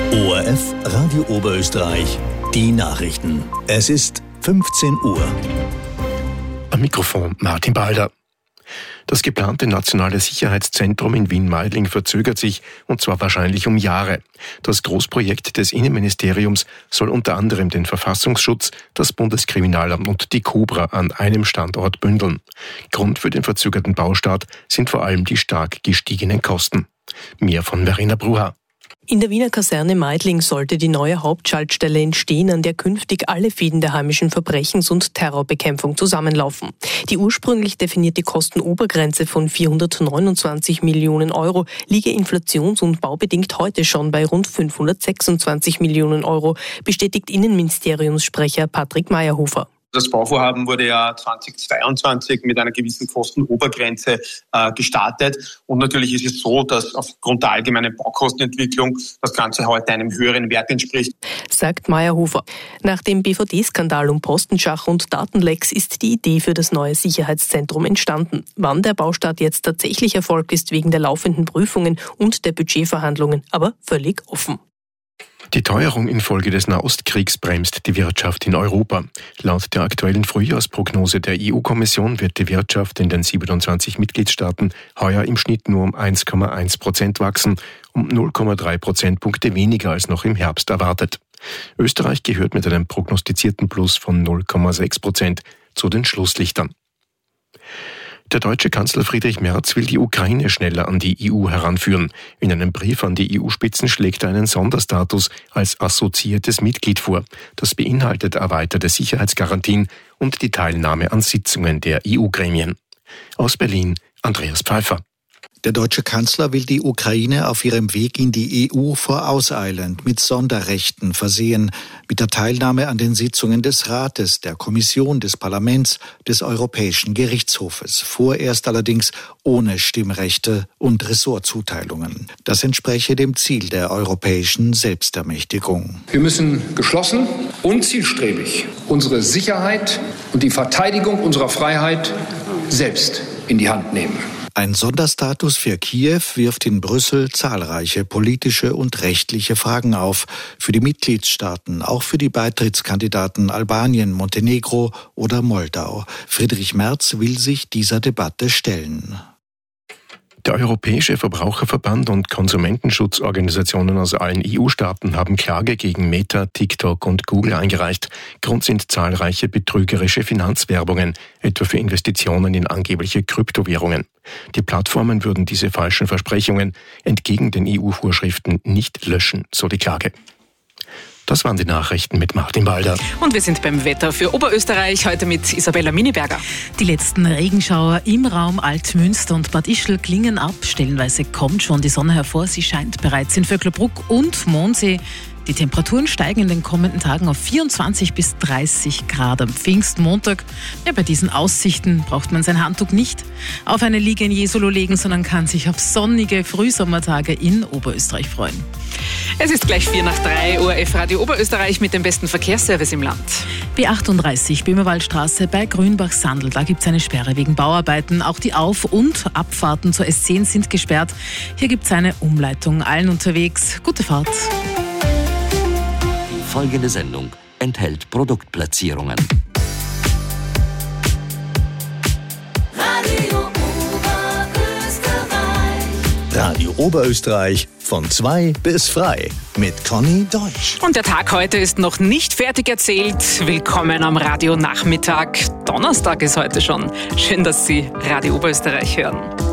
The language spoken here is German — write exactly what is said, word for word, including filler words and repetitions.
O R F Radio Oberösterreich, die Nachrichten. Es ist fünfzehn Uhr. Am Mikrofon Martin Balder. Das geplante nationale Sicherheitszentrum in Wien-Meidling verzögert sich, und zwar wahrscheinlich um Jahre. Das Großprojekt des Innenministeriums soll unter anderem den Verfassungsschutz, das Bundeskriminalamt und die Cobra an einem Standort bündeln. Grund für den verzögerten Baustart sind vor allem die stark gestiegenen Kosten. Mehr von Verena Bruha. In der Wiener Kaserne Meidling sollte die neue Hauptschaltstelle entstehen, an der künftig alle Fäden der heimischen Verbrechens- und Terrorbekämpfung zusammenlaufen. Die ursprünglich definierte Kostenobergrenze von vierhundertneunundzwanzig Millionen Euro liege inflations- und baubedingt heute schon bei rund fünfhundertsechsundzwanzig Millionen Euro, bestätigt Innenministeriumssprecher Patrick Mayerhofer. Das Bauvorhaben wurde ja zweitausendzweiundzwanzig mit einer gewissen Kostenobergrenze äh, gestartet. Und natürlich ist es so, dass aufgrund der allgemeinen Baukostenentwicklung das Ganze heute einem höheren Wert entspricht. Sagt Mayerhofer. Nach dem B V D-Skandal um Postenschach und Datenlecks ist die Idee für das neue Sicherheitszentrum entstanden. Wann der Baustart jetzt tatsächlich erfolgt, ist wegen der laufenden Prüfungen und der Budgetverhandlungen aber völlig offen. Die Teuerung infolge des Nahostkriegs bremst die Wirtschaft in Europa. Laut der aktuellen Frühjahrsprognose der E U-Kommission wird die Wirtschaft in den siebenundzwanzig Mitgliedstaaten heuer im Schnitt nur um eins Komma eins Prozent wachsen, um null Komma drei Prozentpunkte weniger als noch im Herbst erwartet. Österreich gehört mit einem prognostizierten Plus von null Komma sechs Prozent zu den Schlusslichtern. Der deutsche Kanzler Friedrich Merz will die Ukraine schneller an die E U heranführen. In einem Brief an die E U-Spitzen schlägt er einen Sonderstatus als assoziiertes Mitglied vor. Das beinhaltet erweiterte Sicherheitsgarantien und die Teilnahme an Sitzungen der E U-Gremien. Aus Berlin, Andreas Pfeiffer. Der deutsche Kanzler will die Ukraine auf ihrem Weg in die E U vorauseilend mit Sonderrechten versehen, mit der Teilnahme an den Sitzungen des Rates, der Kommission, des Parlaments, des Europäischen Gerichtshofes, vorerst allerdings ohne Stimmrechte und Ressortzuteilungen. Das entspräche dem Ziel der europäischen Selbstermächtigung. Wir müssen geschlossen und zielstrebig unsere Sicherheit und die Verteidigung unserer Freiheit selbst in die Hand nehmen. Ein Sonderstatus für Kiew wirft in Brüssel zahlreiche politische und rechtliche Fragen auf. Für die Mitgliedstaaten, auch für die Beitrittskandidaten Albanien, Montenegro oder Moldau. Friedrich Merz will sich dieser Debatte stellen. Der Europäische Verbraucherverband und Konsumentenschutzorganisationen aus allen E U-Staaten haben Klage gegen Meta, TikTok und Google eingereicht. Grund sind zahlreiche betrügerische Finanzwerbungen, etwa für Investitionen in angebliche Kryptowährungen. Die Plattformen würden diese falschen Versprechungen entgegen den E U-Vorschriften nicht löschen, so die Klage. Das waren die Nachrichten mit Martin Balder. Und wir sind beim Wetter für Oberösterreich, heute mit Isabella Miniberger. Die letzten Regenschauer im Raum Altmünster und Bad Ischl klingen ab. Stellenweise kommt schon die Sonne hervor. Sie scheint bereits in Vöcklerbruck und Mondsee. Die Temperaturen steigen in den kommenden Tagen auf vierundzwanzig bis dreißig Grad am Pfingstmontag. Ja, bei diesen Aussichten braucht man sein Handtuch nicht auf eine Liege in Jesolo legen, sondern kann sich auf sonnige Frühsommertage in Oberösterreich freuen. Es ist gleich vier nach drei, O R F Radio Oberösterreich mit dem besten Verkehrsservice im Land. B achtunddreißig, Böhmerwaldstraße bei Grünbach-Sandl. Da gibt es eine Sperre wegen Bauarbeiten. Auch die Auf- und Abfahrten zur S zehn sind gesperrt. Hier gibt es eine Umleitung. Allen unterwegs. Gute Fahrt. Folgende Sendung enthält Produktplatzierungen. Radio Oberösterreich. Radio Oberösterreich von zwei bis frei mit Conny Deutsch. Und der Tag heute ist noch nicht fertig erzählt. Willkommen am Radionachmittag. Donnerstag ist heute schon. Schön, dass Sie Radio Oberösterreich hören.